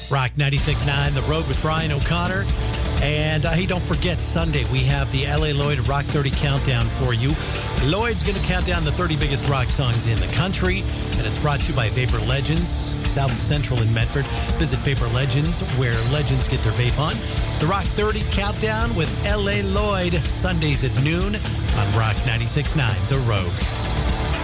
Rock 96.9, The Road with Brian O'Connor. And hey, don't forget, Sunday, we have the L.A. Lloyd Rock 30 Countdown for you. Lloyd's going to count down the 30 biggest rock songs in the country, and it's brought to you by Vapor Legends, South Central in Medford. Visit Vapor Legends, where legends get their vape on. The Rock 30 Countdown with L.A. Lloyd, Sundays at noon on Rock 96.9, The Rogue.